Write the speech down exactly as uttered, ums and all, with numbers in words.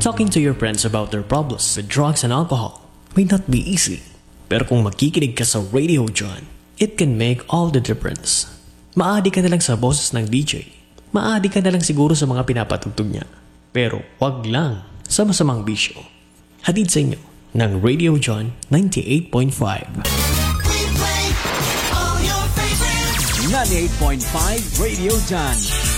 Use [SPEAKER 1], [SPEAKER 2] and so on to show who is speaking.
[SPEAKER 1] Talking to your friends about their problems with drugs and alcohol may not be easy. Pero kung makikinig ka sa Radio John, it can make all the difference. Maadi ka na lang sa boses ng D J. Maadi ka na lang siguro sa mga pinapatugtog niya. Pero wag lang sa masamang bisyo. Hatid sa inyo ng Radio John ninety-eight point five.
[SPEAKER 2] ninety-eight point five Radio John.